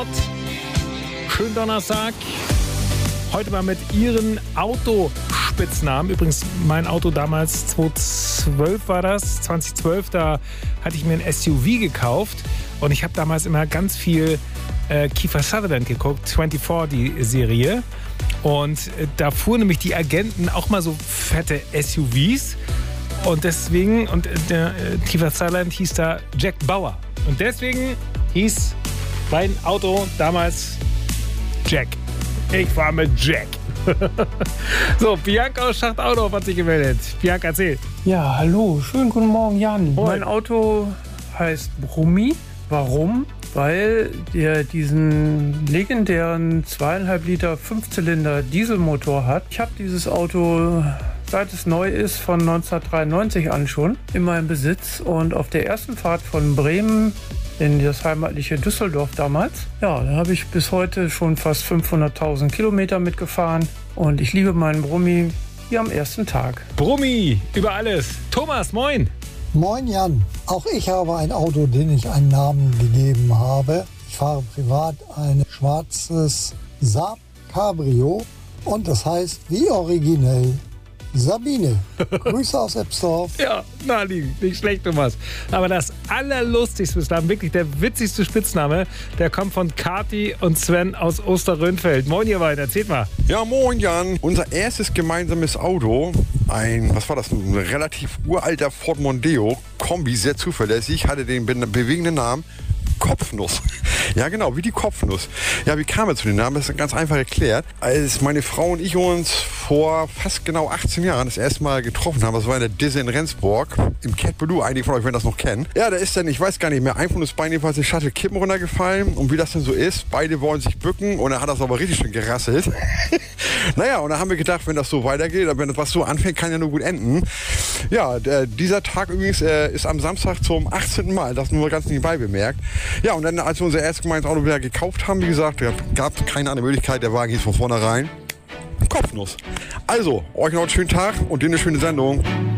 Schönen Donnerstag. Heute mal mit Ihren Autospitznamen. Übrigens, mein Auto damals, 2012 war das, 2012, da hatte ich mir ein SUV gekauft. Und ich habe damals immer ganz viel Kiefer Sutherland geguckt, 24, die Serie. Und da fuhren nämlich die Agenten auch mal so fette SUVs. Und deswegen, und der Kiefer Sutherland hieß da Jack Bauer. Und deswegen hieß mein Auto damals Jack. Ich fahre mit Jack. So, Bianca aus Schachtauto hat sich gemeldet. Bianca, erzähl. Ja, hallo, schönen guten Morgen, Jan. Moin. Mein Auto heißt Brummi. Warum? Weil der diesen legendären 2,5 Liter 5-Zylinder Dieselmotor hat. Ich habe dieses Auto, seit es neu ist, von 1993 an schon in meinem Besitz. Und auf der ersten Fahrt von Bremen in das heimatliche Düsseldorf damals, ja, da habe ich bis heute schon fast 500.000 Kilometer mitgefahren. Und ich liebe meinen Brummi wie am ersten Tag. Brummi, über alles. Thomas, moin. Moin Jan, auch ich habe ein Auto, dem ich einen Namen gegeben habe. Ich fahre privat ein schwarzes Saab Cabrio und das heißt wie originell Sabine. Grüße aus Ebsdorf. Ja, naheliegend, nicht schlecht, Thomas. Aber das Allerlustigste bislang, wirklich der witzigste Spitzname, der kommt von Kati und Sven aus Osterrönfeld. Moin, ihr beiden, erzählt mal. Ja, moin Jan. Unser erstes gemeinsames Auto, ein relativ uralter Ford Mondeo, Kombi, sehr zuverlässig, hatte den bewegenden Namen Kopfnuss. Ja, genau, wie die Kopfnuss. Ja, wie kam er zu dem Namen? Das ist ganz einfach erklärt. Als meine Frau und ich uns vor fast genau 18 Jahren das erste Mal getroffen haben, das war in der Disse in Rendsburg, im Cat Blue, einige von euch werden das noch kennen. Ja, da ist dann, ich weiß gar nicht mehr, ein von uns beiden jedenfalls die Shuttle Kippen runtergefallen und wie das denn so ist, beide wollen sich bücken und dann hat das aber richtig schön gerasselt. Naja, und dann haben wir gedacht, wenn das so weitergeht, wenn das was so anfängt, kann ja nur gut enden. Ja, dieser Tag übrigens ist am Samstag zum 18. Mal, das nur ganz nebenbei bemerkt. Ja, und dann, als wir unser erstes gemeinsames Auto wieder gekauft haben, wie gesagt, gab es keine andere Möglichkeit, der Wagen hieß von vornherein Kopfnuss. Also, euch noch einen schönen Tag und dir eine schöne Sendung.